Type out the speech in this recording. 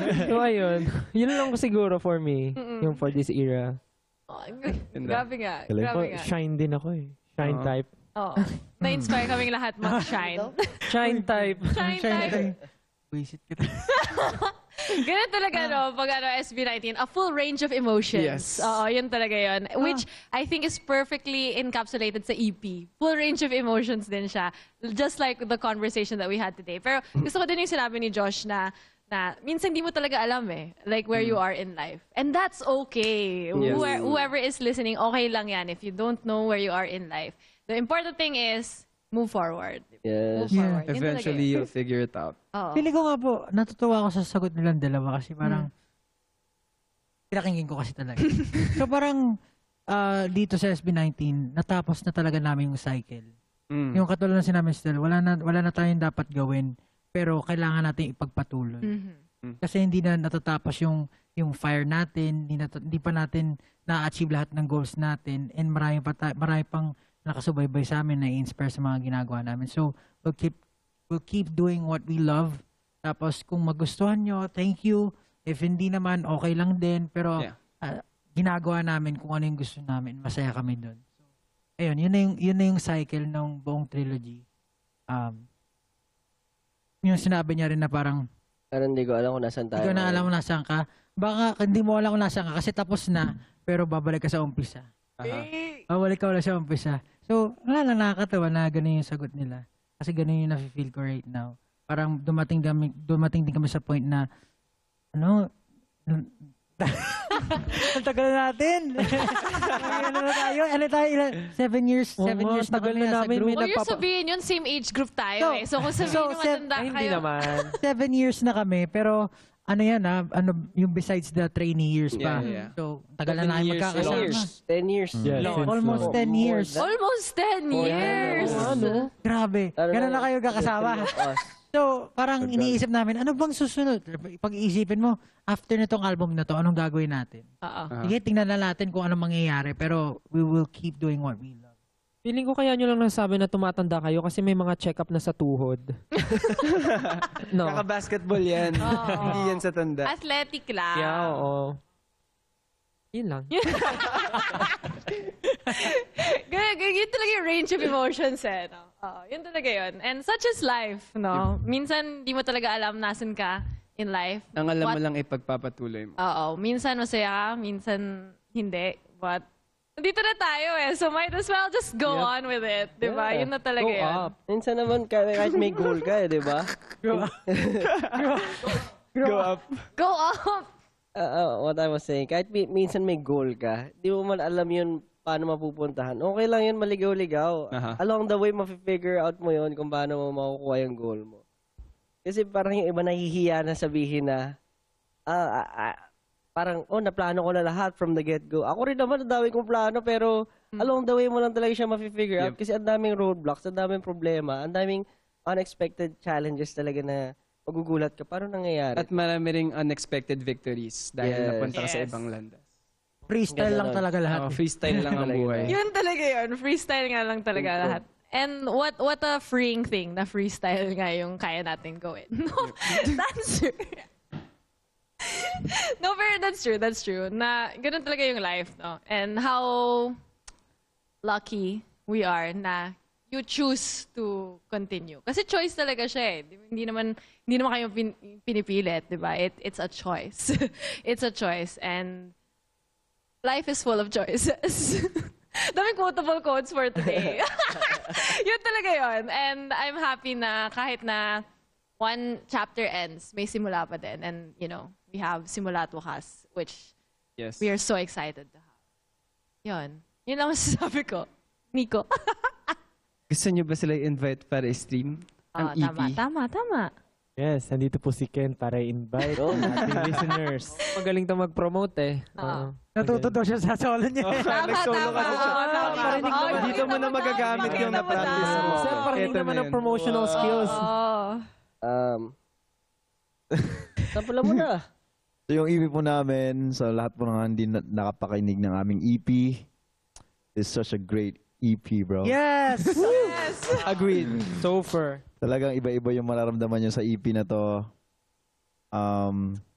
So, ayun. Yun lang siguro for me. Yung for this era. Oh, grabe nga. Galing. Grabe Oh, nga. shine din ako eh. Shine Oo. type. Oo. Na-inspire kaming lahat mag-shine. Shine type. Shine type. Wisit kita. Ganun talaga, no? Pag SB19, a full range of emotions. Yes. Oo, yun talaga yun. Which I think is perfectly encapsulated sa EP. Full range of emotions din siya. Just like the conversation that we had today. Pero gusto ko din yung sinabi ni Josh na minsan hindi mo talaga alam eh, like where you are in life. And that's okay. Yes. Whoever is listening, okay lang yan if you don't know where you are in life. The important thing is, move forward. Yes. Move forward. Yun Eventually, talaga you'll figure it out. yun. Oo. Pili ko nga po, natutuwa ako sa sagot nilang dalawa kasi parang pinakinggan ko kasi talaga. So parang dito sa SB19, natapos na talaga namin yung cycle. Yung katulad ng sinabi Stel, wala na tayong dapat gawin, pero kailangan natin ipagpatuloy. Kasi hindi na natatapos yung fire natin, hindi pa natin na-achieve lahat ng goals natin, and marami pang nakasubaybay sa amin na i-inspire sa mga ginagawa namin. So, we'll keep doing what we love. Tapos, kung magustuhan nyo, thank you. If hindi naman, okay lang din. Pero, ginagawa namin kung ano yung gusto namin. Masaya kami doon. So, ayun, yun na yung cycle ng buong trilogy. Yung sinabi niya rin na parang, Pero hindi ko alam kung nasaan tayo. hindi ko na alam kung nasaan ka. Baka hindi mo alam kung nasaan ka kasi tapos na, pero babalik ka sa umpisa. Babalik ka wala sa umpisa. So, wala lang, nakakatawa na ganun yung sagot nila. Kasi ganun yung nafe-feel ko right now. Parang dumating din kami sa point na, ano ang tagal na natin. Ano na tayo? Ano tayo? 7 years? 7 years na tagal kami na nasa namin. group. May Huwag yung sabihin yun, same age group tayo eh. So kung sabihin mo matanda Ay, hindi kayo. naman. 7 years na kami, pero ano yan yung besides the trainee years pa. Yeah. So, tagal na namin magkakasama. 10 years. Yes, Almost 10 years. Almost 10 years. Ano? Grabe. Ganun na kayo kakasama. So, parang iniisip namin, ano bang susunod? Pag-iisipin mo, after nitong album na to, anong gagawin natin? Oo. Sige, tingnan na natin kung anong mangyayari, pero we will keep doing what we love. Feeling ko kaya nyo lang nasabi na tumatanda kayo kasi may mga check-up na sa tuhod. No. Kaka-basketball yan. Hindi yan sa tanda. Athletic lang. Yeah, oo. Yun lang. Yun talaga yung range of emotions eh. No? Yun talaga yun. And such is life, no? Minsan, di mo talaga alam nasan ka in life. Ang alam mo lang ipagpapatuloy mo. Oo. Minsan masaya, minsan hindi. But, dito na tayo eh. So, might as well just go on with it. Diba? Yeah. Yun na talaga Go yun. up. Minsan naman kahit may goal ka di ba? Go up. Go up! What I was saying, kahit minsan may goal ka, di mo man alam yun paano mapupuntahan. Okay lang yun, maligaw-ligaw. Along the way, mafe-figure out mo yun kung paano mo makukuha yung goal mo. Kasi parang yung iba nahihiya na sabihin na, parang, naplano ko na lahat from the get-go. Ako rin naman, ang dami kong plano, pero along the way mo lang talaga siya mafe-figure out. Kasi ang daming roadblocks, ang daming problema, ang daming unexpected challenges talaga na magugulat ka. Paano nangyayari? At marami ring unexpected victories dahil Yes. napunta ka sa Yes. ibang landas. Freestyle lang talaga lahat. Freestyle lang ang buhay. Yun talaga yun. Freestyle nga lang talaga lahat. And what a freeing thing na freestyle nga yung kaya natin gawin. No, that's true. No, pero that's true. That's true. Na ganun talaga yung life, no? And how lucky we are na you choose to continue. Kasi choice talaga siya eh. Hindi naman kayo pinipilit, di ba? It's a choice. It's a choice. And life is full of choices. Daming quotable quotes for today. Yun talaga yun. And I'm happy na kahit na one chapter ends, may simula pa din. And, you know, we have Simula at Wakas, which Yes. we are so excited to have. Yun. Yun lang masasabi ko. Nico. Gusto niyo ba sila i-invite para i-stream? Ang EP? Tama. Yes, nandito po si Ken para i-invite ating listeners. Magaling to mag-promote eh. Natuto daw siya sa solo niya. Nag-solo ka siya. Dito mo na magagamit yung na-practice mo. Sir, parinig Eto naman na ang yun. promotional skills. Sampula mo na. So yung EP po namin, sa lahat po ng hindi nakapakinig ng aming EP, is such a great EP, bro. Yes! Agreed. So far. Talagang iba-iba yung mararamdaman nyo sa EP na to.